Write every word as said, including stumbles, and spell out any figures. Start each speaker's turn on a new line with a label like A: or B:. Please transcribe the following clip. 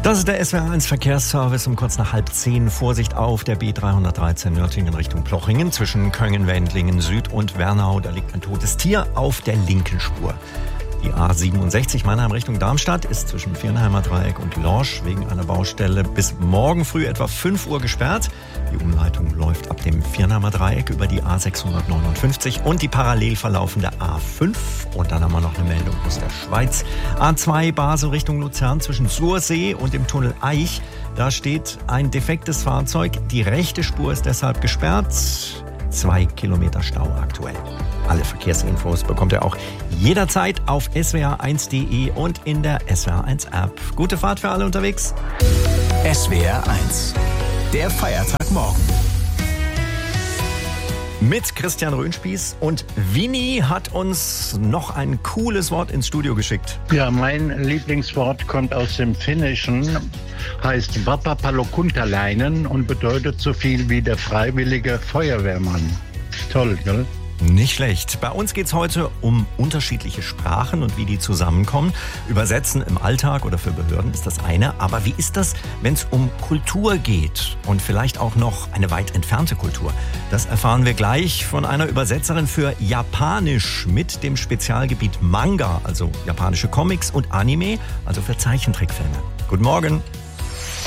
A: Das ist der S W R eins Verkehrsservice um kurz nach halb zehn. Vorsicht auf der B dreihundertdreizehn Nördlingen Richtung Plochingen zwischen Köngen-Wendlingen Süd und Wernau. Da liegt ein totes Tier auf der linken Spur. Die A siebenundsechzig Mannheim Richtung Darmstadt ist zwischen Viernheimer Dreieck und Lorsch wegen einer Baustelle bis morgen früh etwa fünf Uhr gesperrt. Die Umleitung läuft ab dem Viernheimer Dreieck über die A sechshundertneunundfünfzig und die parallel verlaufende A fünf. Und dann haben wir noch eine Meldung aus der Schweiz. A zwei Basel Richtung Luzern zwischen Sursee und dem Tunnel Eich. Da steht ein defektes Fahrzeug. Die rechte Spur ist deshalb gesperrt. Zwei Kilometer Stau aktuell. Alle Verkehrsinfos bekommt ihr auch jederzeit auf S W R eins punkt de und in der S W R eins App. Gute Fahrt für alle unterwegs.
B: S W R eins, der Feiertagmorgen.
A: Mit Christian Röhnspieß, und Winnie hat uns noch ein cooles Wort ins Studio geschickt.
C: Ja, mein Lieblingswort kommt aus dem Finnischen, heißt Vapapalokuntalainen und bedeutet so viel wie der freiwillige Feuerwehrmann. Toll, gell?
A: Nicht schlecht. Bei uns geht's heute um unterschiedliche Sprachen und wie die zusammenkommen. Übersetzen im Alltag oder für Behörden ist das eine. Aber wie ist das, wenn es um Kultur geht und vielleicht auch noch eine weit entfernte Kultur? Das erfahren wir gleich von einer Übersetzerin für Japanisch mit dem Spezialgebiet Manga, also japanische Comics, und Anime, also für Zeichentrickfilme. Guten Morgen.